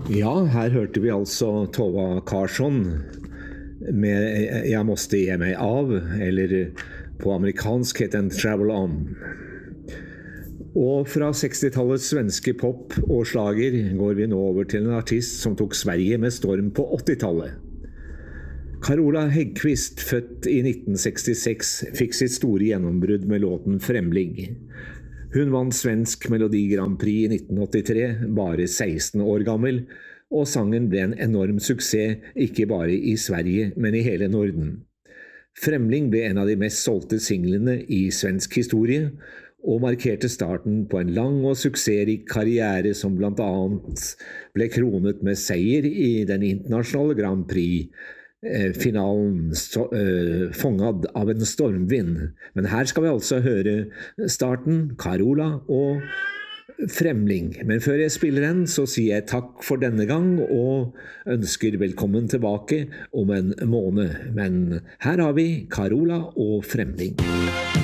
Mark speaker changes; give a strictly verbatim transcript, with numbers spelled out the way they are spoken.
Speaker 1: Ja, her hørte vi altså Tova Karlsson med Jeg måste ge mig av, eller på amerikansk heter den Travel On. Og fra sekstitalets svenske pop og slager går vi nå over til en artist som tok Sverige med storm på åttitallet. Carola Häggkvist, født i nitten sekstiseks, fikk sitt store gjennombrudd med låten Fremling. Hun vant svensk Melodi Grand Prix i nitten åttitre, bare seksten år gammel, og sangen ble en enorm suksess, ikke bare i Sverige, men i hele Norden. Fremling ble en av de mest solgte singlene i svensk historie, og markerte starten på en lang og suksessrik karriere som blant annet ble kronet med seier i den internasjonale Grand Prix-finalen eh, Fångad av en stormvind. Men her skal vi altså høre starten, Carola og Fremling. Men før jeg spiller den, så sier jeg takk for denne gang, og ønsker velkommen tilbake om en måned. Men her har vi Carola og Fremling.